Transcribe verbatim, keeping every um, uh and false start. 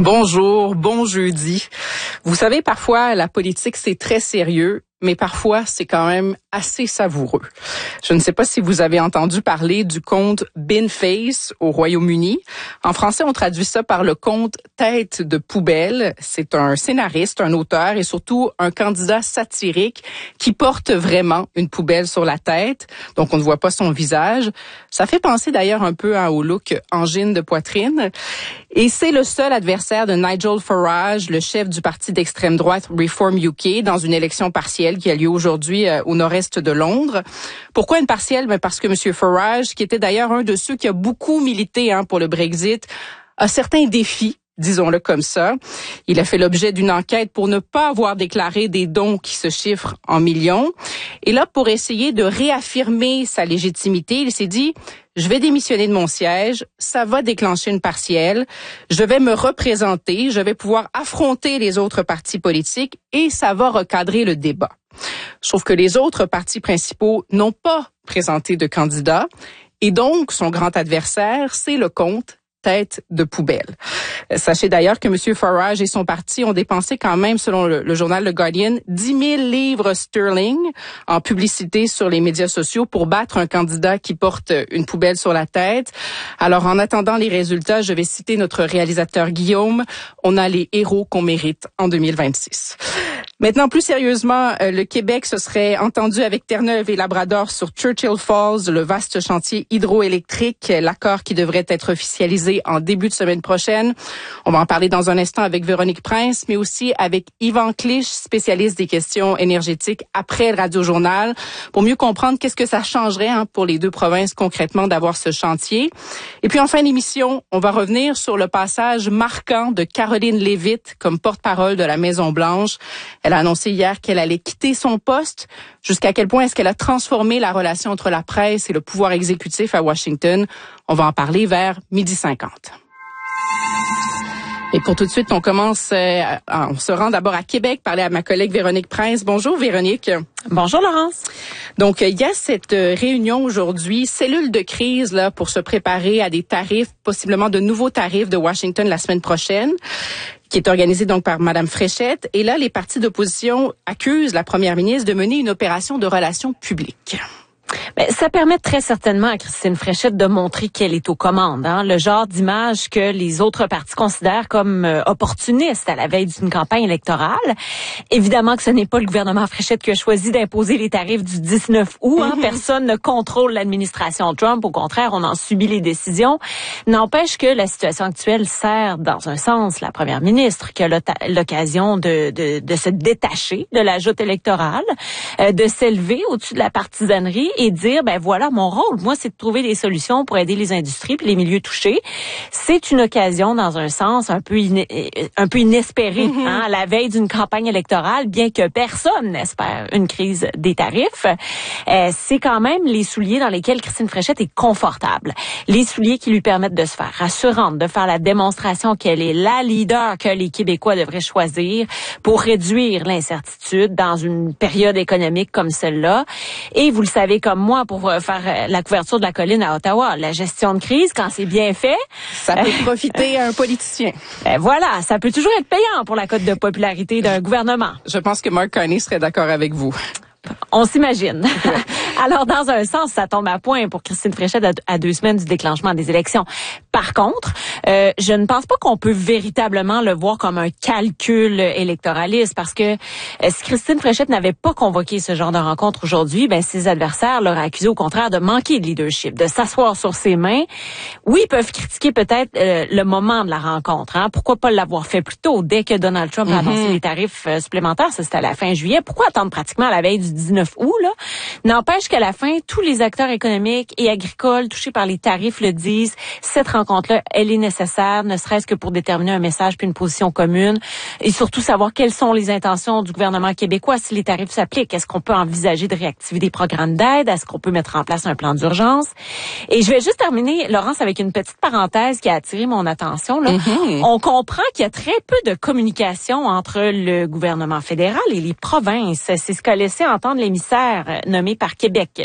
Bonjour, bon jeudi. Vous savez, parfois, la politique, c'est très sérieux, mais parfois, c'est quand même assez savoureux. Je ne sais pas si vous avez entendu parler du conte Bin-Face au Royaume-Uni. En français, on traduit ça par le conte Tête de poubelle. C'est un scénariste, un auteur et surtout un candidat satirique qui porte vraiment une poubelle sur la tête. Donc, on ne voit pas son visage. Ça fait penser d'ailleurs un peu hein, au look angine de poitrine. Et c'est le seul adversaire de Nigel Farage, le chef du parti d'extrême droite Reform U K, dans une élection partielle qui a lieu aujourd'hui euh, au nord-est de Londres. Pourquoi une partielle? Ben parce que M. Farage, qui était d'ailleurs un de ceux qui a beaucoup milité hein, pour le Brexit, a certains défis, disons-le comme ça. Il a fait l'objet d'une enquête pour ne pas avoir déclaré des dons qui se chiffrent en millions. Et là, pour essayer de réaffirmer sa légitimité, il s'est dit... Je vais démissionner de mon siège, ça va déclencher une partielle, je vais me représenter, je vais pouvoir affronter les autres partis politiques et ça va recadrer le débat. Sauf que les autres partis principaux n'ont pas présenté de candidat et donc son grand adversaire, c'est le comte Tête de poubelle. Sachez d'ailleurs que M. Farage et son parti ont dépensé quand même, selon le, le journal The Guardian, dix mille livres sterling en publicité sur les médias sociaux pour battre un candidat qui porte une poubelle sur la tête. Alors, en attendant les résultats, je vais citer notre réalisateur Guillaume. On a les héros qu'on mérite en deux mille vingt-six. Maintenant, plus sérieusement, le Québec se serait entendu avec Terre-Neuve et Labrador sur Churchill Falls, le vaste chantier hydroélectrique, l'accord qui devrait être officialisé en début de semaine prochaine. On va en parler dans un instant avec Véronique Prince, mais aussi avec Yvan Clich, spécialiste des questions énergétiques après le Radio-Journal, pour mieux comprendre qu'est-ce que ça changerait hein, pour les deux provinces concrètement d'avoir ce chantier. Et puis en fin d'émission, on va revenir sur le passage marquant de Caroline Leavitt comme porte-parole de la Maison-Blanche. Elle a annoncé hier qu'elle allait quitter son poste. Jusqu'à quel point est-ce qu'elle a transformé la relation entre la presse et le pouvoir exécutif à Washington? On va en parler vers midi cinquante. Et pour tout de suite, on commence, euh, on se rend d'abord à Québec, parler à ma collègue Véronique Prince. Bonjour Véronique. Bonjour Laurence. Donc, il y a cette réunion aujourd'hui, cellule de crise là pour se préparer à des tarifs, possiblement de nouveaux tarifs de Washington la semaine prochaine, qui est organisée donc par Madame Fréchette. Et là, les partis d'opposition accusent la première ministre de mener une opération de relations publiques. Ben, ça permet très certainement à Christine Fréchette de montrer qu'elle est aux commandes. Hein? Le genre d'image que les autres partis considèrent comme euh, opportuniste à la veille d'une campagne électorale. Évidemment que ce n'est pas le gouvernement Fréchette qui a choisi d'imposer les tarifs du dix-neuf août. Hein? Mm-hmm. Personne ne contrôle l'administration Trump. Au contraire, on en subit les décisions. N'empêche que la situation actuelle sert, dans un sens, la première ministre qui a l'occasion de, de, de se détacher de la joute électorale, euh, de s'élever au-dessus de la partisanerie et dire, ben voilà, mon rôle, moi, c'est de trouver des solutions pour aider les industries et les milieux touchés. C'est une occasion, dans un sens, un peu, in, un peu inespérée, mm-hmm. hein, à la veille d'une campagne électorale, bien que personne n'espère une crise des tarifs. Euh, c'est quand même les souliers dans lesquels Christine Fréchette est confortable. Les souliers qui lui permettent de se faire rassurante, de faire la démonstration qu'elle est la leader que les Québécois devraient choisir pour réduire l'incertitude dans une période économique comme celle-là. Et vous le savez comme moi, pour faire la couverture de la colline à Ottawa, la gestion de crise, quand c'est bien fait... Ça peut euh, profiter à un politicien. Ben voilà, ça peut toujours être payant pour la cote de popularité d'un gouvernement. Je pense que Mark Carney serait d'accord avec vous. On s'imagine. Alors, dans un sens, ça tombe à point pour Christine Fréchette à, à deux semaines du déclenchement des élections. Par contre, euh, je ne pense pas qu'on peut véritablement le voir comme un calcul électoraliste parce que euh, si Christine Fréchette n'avait pas convoqué ce genre de rencontre aujourd'hui, ben ses adversaires l'auraient accusé au contraire de manquer de leadership, de s'asseoir sur ses mains. Oui, ils peuvent critiquer peut-être euh, le moment de la rencontre. Hein? Pourquoi pas l'avoir fait plus tôt, dès que Donald Trump mm-hmm. a annoncé les tarifs euh, supplémentaires, ça c'était à la fin juillet. Pourquoi attendre pratiquement à la veille du dix-neuf août, là? N'empêche qu'à la fin, tous les acteurs économiques et agricoles touchés par les tarifs le disent. Cette rencontre-là, elle est nécessaire, ne serait-ce que pour déterminer un message puis une position commune et surtout savoir quelles sont les intentions du gouvernement québécois si les tarifs s'appliquent. Est-ce qu'on peut envisager de réactiver des programmes d'aide? Est-ce qu'on peut mettre en place un plan d'urgence? Et je vais juste terminer, Laurence, avec une petite parenthèse qui a attiré mon attention. Là. Mm-hmm. On comprend qu'il y a très peu de communication entre le gouvernement fédéral et les provinces. C'est ce qu'a laissé entendre l'émissaire nommé par Québec